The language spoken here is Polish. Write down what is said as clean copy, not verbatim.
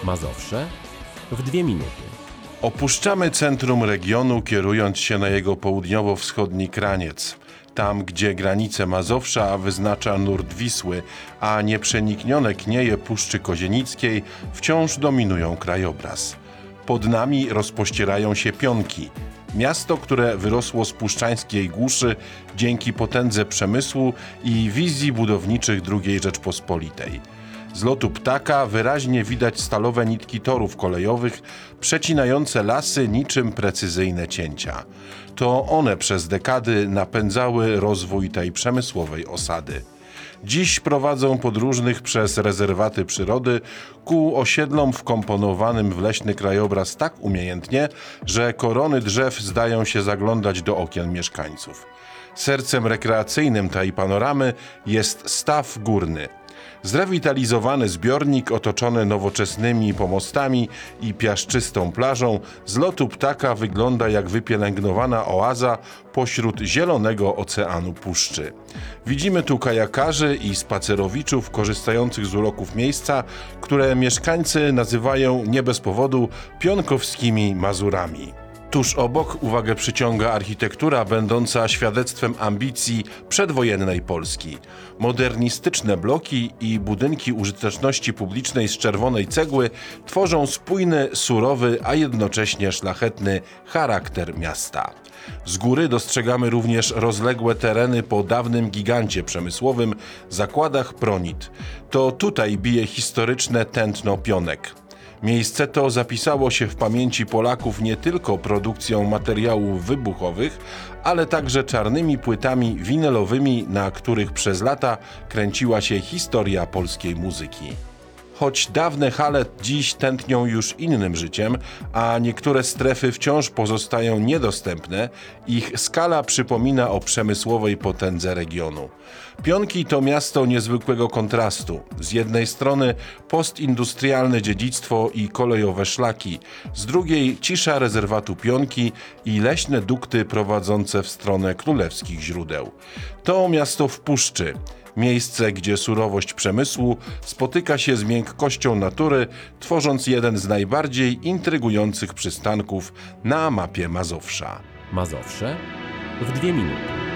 Mazowsze w 2 minuty. Opuszczamy centrum regionu, kierując się na jego południowo-wschodni kraniec. Tam, gdzie granice Mazowsza wyznacza nurt Wisły, a nieprzeniknione knieje Puszczy Kozienickiej wciąż dominują krajobraz. Pod nami rozpościerają się Pionki. Miasto, które wyrosło z puszczańskiej głuszy dzięki potędze przemysłu i wizji budowniczych II Rzeczpospolitej. Z lotu ptaka wyraźnie widać stalowe nitki torów kolejowych, przecinające lasy niczym precyzyjne cięcia. To one przez dekady napędzały rozwój tej przemysłowej osady. Dziś prowadzą podróżnych przez rezerwaty przyrody ku osiedlom wkomponowanym w leśny krajobraz tak umiejętnie, że korony drzew zdają się zaglądać do okien mieszkańców. Sercem rekreacyjnym tej panoramy jest staw górny. Zrewitalizowany zbiornik otoczony nowoczesnymi pomostami i piaszczystą plażą z lotu ptaka wygląda jak wypielęgnowana oaza pośród zielonego oceanu puszczy. Widzimy tu kajakarzy i spacerowiczów korzystających z uroków miejsca, które mieszkańcy nazywają nie bez powodu pionkowskimi Mazurami. Tuż obok uwagę przyciąga architektura będąca świadectwem ambicji przedwojennej Polski. Modernistyczne bloki i budynki użyteczności publicznej z czerwonej cegły tworzą spójny, surowy, a jednocześnie szlachetny charakter miasta. Z góry dostrzegamy również rozległe tereny po dawnym gigancie przemysłowym, zakładach Pronit. To tutaj bije historyczne tętno Pionek. Miejsce to zapisało się w pamięci Polaków nie tylko produkcją materiałów wybuchowych, ale także czarnymi płytami winylowymi, na których przez lata kręciła się historia polskiej muzyki. Choć dawne hale dziś tętnią już innym życiem, a niektóre strefy wciąż pozostają niedostępne, ich skala przypomina o przemysłowej potędze regionu. Pionki to miasto niezwykłego kontrastu. Z jednej strony postindustrialne dziedzictwo i kolejowe szlaki, z drugiej cisza rezerwatu Pionki i leśne dukty prowadzące w stronę królewskich źródeł. To miasto w puszczy. Miejsce, gdzie surowość przemysłu spotyka się z miękkością natury, tworząc jeden z najbardziej intrygujących przystanków na mapie Mazowsza. Mazowsze w 2 minuty.